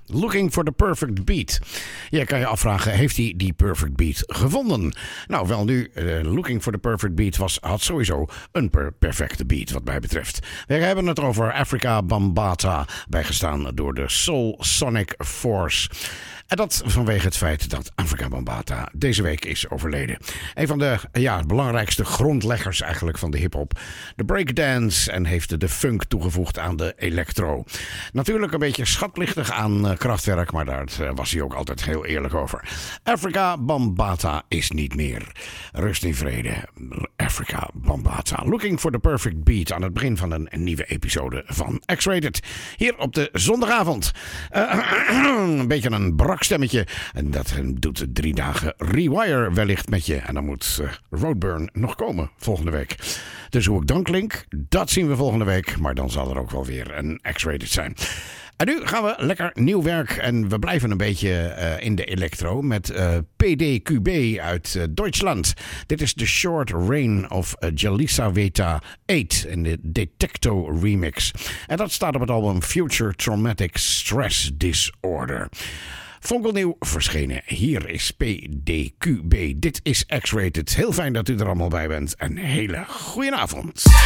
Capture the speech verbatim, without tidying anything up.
Looking for the Perfect Beat. Je kan je afvragen, heeft hij die Perfect Beat gevonden? Nou, wel nu, uh, Looking for the Perfect Beat was, had sowieso een per- perfecte beat wat mij betreft. We hebben het over Afrika Bambaataa, bijgestaan door de Soul Sonic Force. En dat vanwege het feit dat Afrika Bambaataa deze week is overleden. Een van de ja, belangrijkste grondleggers eigenlijk van de hiphop. De breakdance en heeft de funk toegevoegd aan de electro. Natuurlijk een beetje schatplichtig aan uh, Kraftwerk, maar daar uh, was hij ook altijd heel eerlijk over. Afrika Bambaataa is niet meer. Rust in vrede. Afrika Bambaataa. Looking for the Perfect Beat aan het begin van een nieuwe episode van X-Rated. Hier op de zondagavond. Uh, een beetje een brak stemmetje. En dat doet drie dagen Rewire wellicht met je. En dan moet uh, Roadburn nog komen volgende week. Dus hoe ik dan klink, dat zien we volgende week. Maar dan zal er ook wel weer een X-Rated zijn. En nu gaan we lekker nieuw werk. En we blijven een beetje uh, in de electro met uh, P D Q B uit uh, Duitsland. Dit is The Short Reign of uh, Jelisaveta acht in de Detecto remix. En dat staat op het album Future Traumatic Stress Disorder. Fonkelnieuw verschenen. Hier is P D Q B. Dit is X-Rated. Heel fijn dat u er allemaal bij bent. Een hele goeie avond.